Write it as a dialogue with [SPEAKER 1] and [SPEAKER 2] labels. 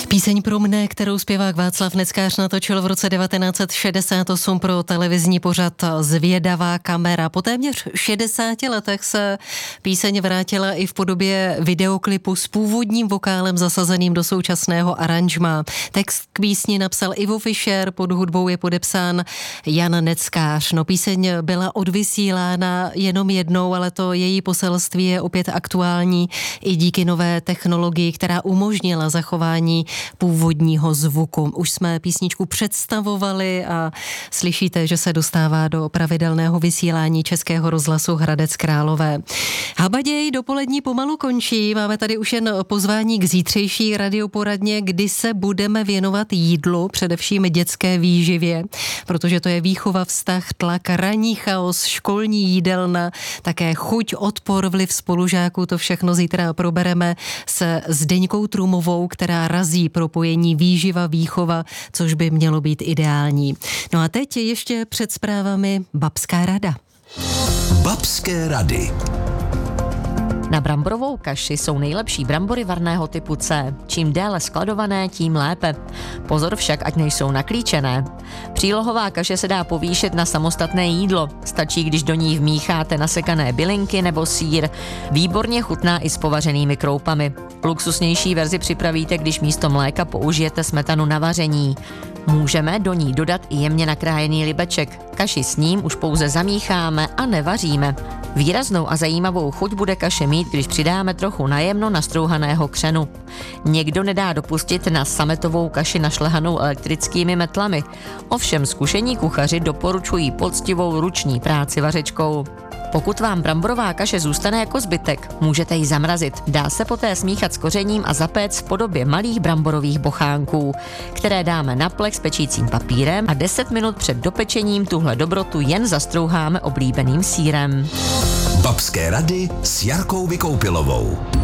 [SPEAKER 1] Píseň Pro mne, kterou zpěvák Václav Neckář natočil v roce 1968 pro televizní pořad Zvědavá kamera. Po téměř 60 letech se píseň vrátila i v podobě videoklipu s původním vokálem zasazeným do současného aranžma. Text k písni napsal Ivo Fischer, pod hudbou je podepsán Jan Neckář. Píseň byla odvysílána jenom jednou, ale to její poselství je opět aktuální i díky nové technologii, která umožnila zachování původního zvuku. Už jsme písničku představovali a slyšíte, že se dostává do pravidelného vysílání Českého rozhlasu Hradec Králové. Habaděj dopolední pomalu končí. Máme tady už jen pozvání k zítřejší radioporadně, kdy se budeme věnovat jídlu, především dětské výživě, protože to je výchova, vztah, tlak, ranní chaos, školní jídelna, také chuť, odpor, vliv spolužáků. To všechno zítra probereme se Zdeňkou Trumovou, která razí propojení výživa, výchova, což by mělo být ideální. No a teď ještě před zprávami Babská rada.
[SPEAKER 2] Babské rady.
[SPEAKER 3] Na bramborovou kaši jsou nejlepší brambory varného typu C. Čím déle skladované, tím lépe. Pozor však, ať nejsou naklíčené. Přílohová kaše se dá povýšit na samostatné jídlo. Stačí, když do ní vmícháte nasekané bylinky nebo sýr. Výborně chutná i s povařenými kroupami. Luxusnější verzi připravíte, když místo mléka použijete smetanu na vaření. Můžeme do ní dodat i jemně nakrájený libeček. Kaši s ním už pouze zamícháme a nevaříme. Výraznou a zajímavou chuť bude kaše mít, když přidáme trochu najemno nastrouhaného křenu. Někdo nedá dopustit na sametovou kaši našlehanou elektrickými metlami. Ovšem zkušení kuchaři doporučují poctivou ruční práci vařečkou. Pokud vám bramborová kaše zůstane jako zbytek, můžete ji zamrazit. Dá se poté smíchat s kořením a zapéct v podobě malých bramborových bochánků, které dáme na plech s pečícím papírem a 10 minut před dopečením tuhle dobrotu jen zastrouháme oblíbeným sýrem.
[SPEAKER 2] Babské rady s Jarkou Vykoupilovou.